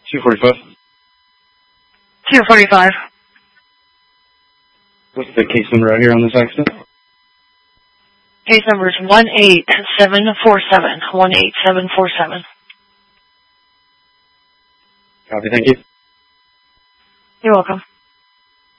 245. 245. What's the case number out here on this accident? Case number is 18747. 18747. Copy, thank you. You're welcome.